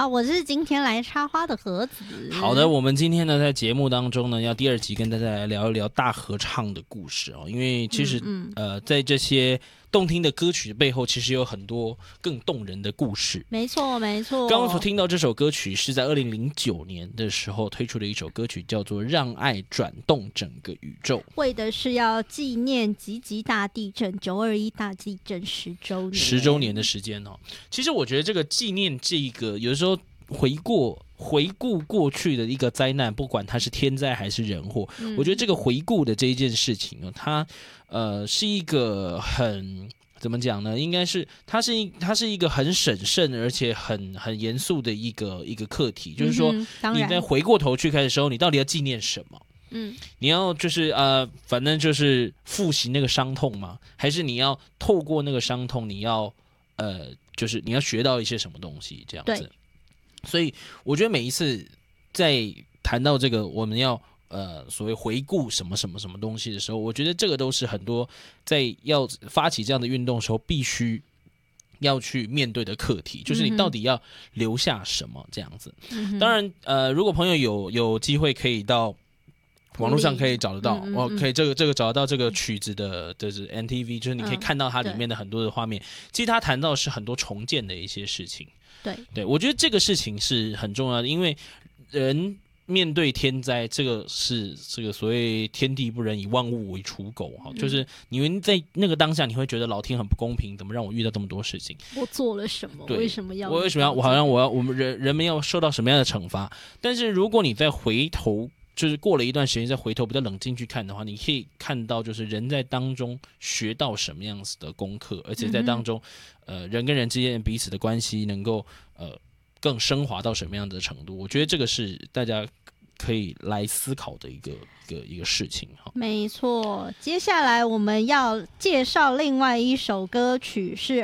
好，我是今天来插花的盒子。 好的，我们今天呢在节目当中呢，要第2集跟大家来聊一聊大合唱的故事哦。因为其实在这些动听的歌曲的背后，其实有很多更动人的故事。 没错，没错。 刚刚所听到这首歌曲是在2009年的时候推出的一首歌曲，叫做《让爱转动整个宇宙》， 为的是要纪念集集大地震921大地震10周年的时间哦。 其实我觉得这个纪念这个，有的时候回顾过去的一个灾难，不管它是天灾还是人祸，我觉得这个回顾的这一件事情哦，它是一个很怎么讲呢？应该是它是一个很审慎而且很严肃的一个课题，就是说你在回过头去看的时候，你到底要纪念什么？你要就是反正就是复习那个伤痛吗？还是你要透过那个伤痛，你要就是你要学到一些什么东西这样子？所以我觉得每一次在谈到这个我们要所谓回顾什么什么什么东西的时候，我觉得这个都是很多在要发起这样的运动的时候必须要去面对的课题，就是你到底要留下什么这样子。当然如果朋友有机会可以到网络上可以找得到，可以这个找得到这个曲子的，就是 NTV， 就是你可以看到它里面的很多的画面。其实它谈到的是很多重建的一些事情。对，我觉得这个事情是很重要的，因为人面对天灾，这个是这个所谓天地不仁，以万物为刍狗哈，就是你在那个当下，你会觉得老天很不公平，怎么让我遇到这么多事情？ 我做了什么？为什么要？ 我们人们要受到什么样的惩罚？但是如果你再回头，就是过了一段时间再回头比较冷静去看的话，你可以看到就是人在当中学到什么样子的功课，而且在当中人跟人之间彼此的关系能够更升华到什么样的程度，我觉得这个是大家可以来思考的一个事情。 没错，接下来我们要介绍另外一首歌曲，是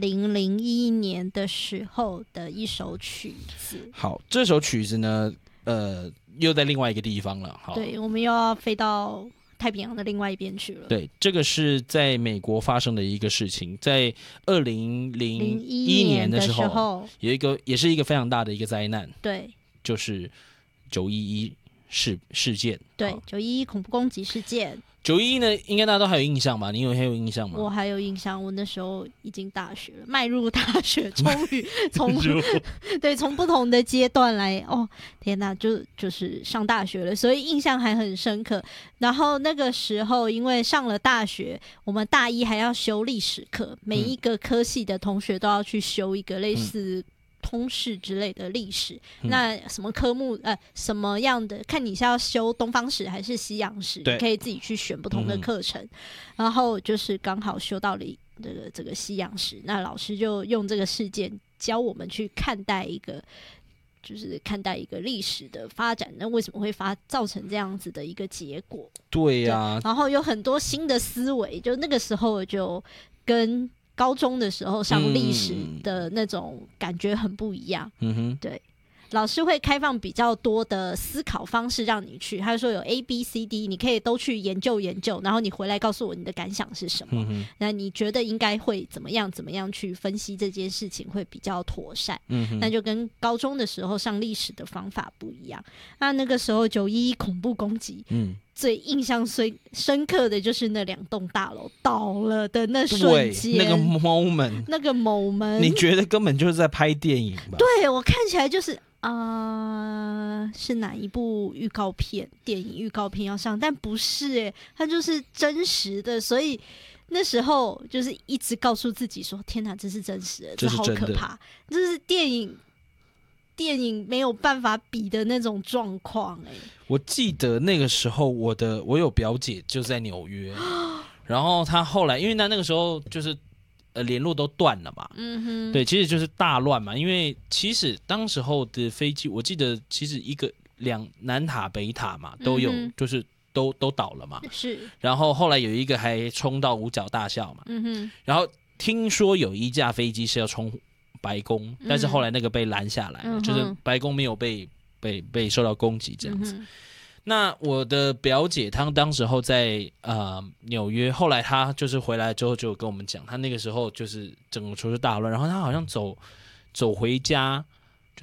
2001年的时候的一首曲子。 好，这首曲子呢又在另外一个地方了。好， 对，我们又要飞到太平洋的另外一边去了。 对，这个是在美国发生的一个事情，在2001年的时候，有一个也是一个非常大的一个灾难。 对， 就是911事件。 对，911恐怖攻击事件。 911呢，应该大家都还有印象吧？你还有印象吗？ 我还有印象，我那时候已经大学了，迈入大学，终于从不同的阶段来，天哪，就是上大学了，所以印象还很深刻。然后那个时候，因为上了大学，我们大一还要修历史课，每一个科系的同学都要去修一个类似通识之类的历史，那什么科目什么样的，看你是要修东方史还是西洋史，你可以自己去选不同的课程。然后就是刚好修到了这个西洋史，那老师就用这个事件教我们去看待一个历史的发展，那为什么会造成这样子的一个结果？ 对呀， 然后有很多新的思维，就那个时候就跟高中的时候上历史的那种感觉很不一样。对，老师会开放比较多的思考方式让你去，他就说有 A、B、C、D， 你可以都去研究，然后你回来告诉我你的感想是什么。那你觉得应该会怎么样去分析这件事情会比较妥善。那就跟高中的时候上历史的方法不一样。那个时候911恐怖攻击，最印象最深刻的就是那2栋大楼倒了的那瞬间， 那个 moment， 你觉得根本就是在拍电影吧？ 对，我看起来就是是哪一部电影预告片要上，但不是它就是真实的，所以那时候就是一直告诉自己说：天哪，这是真实的，这好可怕，这是电影没有办法比的那种状况。 我记得那个时候我有表姐就在纽约，然后她后来因为她那个时候就是联络都断了嘛，对，其实就是大乱嘛。因为其实当时候的飞机，我记得其实南塔北塔嘛都有，就是都倒了嘛。 是。然后后来有一个还冲到五角大厦嘛，然后听说有一架飞机是要冲白宫，但是后来那个被拦下来了，就是白宫没有被受到攻击这样子。那我的表姐她当时候在纽约，后来她就是回来之后就跟我们讲，她那个时候就是整个城市大乱，然后她好像走回家，